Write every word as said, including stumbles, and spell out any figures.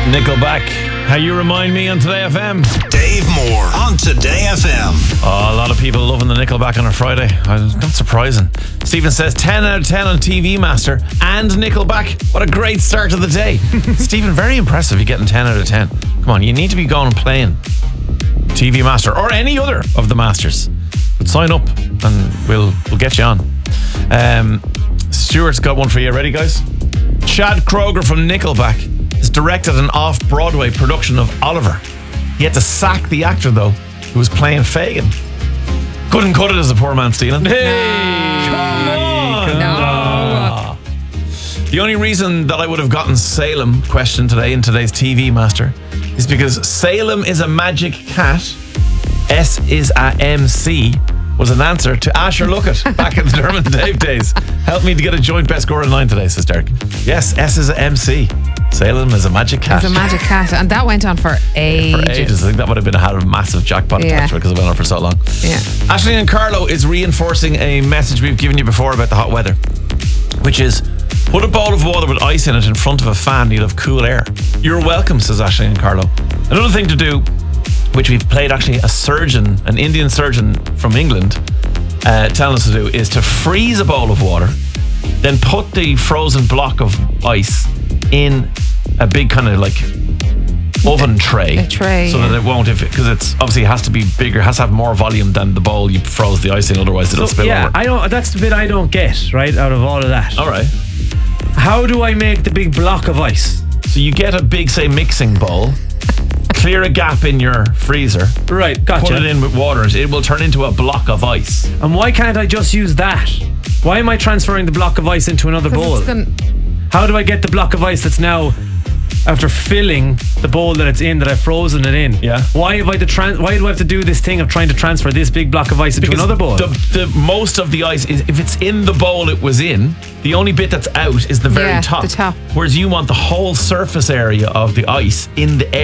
Nickelback, How You Remind Me on Today F M. Dave Moore on Today F M. Oh, a lot of people loving the Nickelback on a Friday. Uh, Not surprising. Stephen says ten out of ten on T V Master and Nickelback. What a great start to the day. Stephen, very impressive. You're getting ten out of ten. Come on, you need to be going and playing T V Master or any other of the Masters. But sign up and we'll we'll get you on. Um, Stuart's got one for you. Ready, guys? Chad Kroger from Nickelback has directed an off-Broadway production of Oliver. He had to sack the actor, though, who was playing Fagin. Couldn't cut it as a poor man stealing. Hey! Come on! No. The only reason that I would have gotten Salem question today in today's T V Master is because Salem is a magic cat, S is a M C, was an answer to Asher Luckett back in the Dermot and Dave days. Help me to get a joint best score in line today, says Derek. Yes, S is a M C. Salem is a magic cat. It's a magic cat, and that went on for ages. For ages. I think that would have been had a massive jackpot Yeah. attached to it because it went on for so long. Yeah. Ashley and Carlo is reinforcing a message we've given you before about the hot weather, which is put a bowl of water with ice in it in front of a fan, you'll have cool air. You're welcome, says Ashley and Carlo. Another thing to do, which we've played actually a surgeon, an Indian surgeon from England, uh, telling us to do, is to freeze a bowl of water, then put the frozen block of ice in a big kind of like oven tray, A tray, so yeah. that it won't, if because it's obviously has to be bigger, has to have more volume than the bowl you froze the ice in, otherwise it'll So, spill yeah, over. I don't. That's the bit I don't get, right, out of all of that. All right. How do I make the big block of ice? So you get a big, say, mixing bowl, clear a gap in your freezer, Right, gotcha. put it in with water, it will turn into a block of ice. And why can't I just use that? Why am I transferring the block of ice into another 'Cause bowl? it's gonna- How do I get the block of ice that's now, after filling the bowl that it's in, that I've frozen it in? Yeah. Why have I to tran- Why do I have to do this thing of trying to transfer this big block of ice into Because another bowl? The, the most of the ice is, if it's in the bowl it was in, the only bit that's out is the very Yeah, top. the top. Whereas you want the whole surface area of the ice in the air.